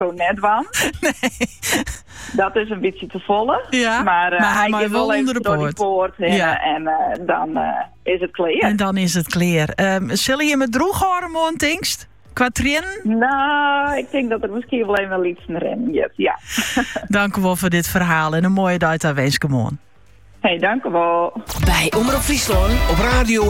zo net van. Nee. Dat is een beetje te volle. Ja, maar hij mag gaat wel wel onder even de door die poort heen, Ja. en dan is het klaar. En dan is het clear. Zullen je me droeg horen, morgen, Tinkst? Qua trainen? Nou, ik denk dat er misschien wel even iets in rennen is, ja. Dank u wel voor dit verhaal en een mooie dag aan Weeskemoon. Hey, dank u wel. Bij Omroep Friesland Op radio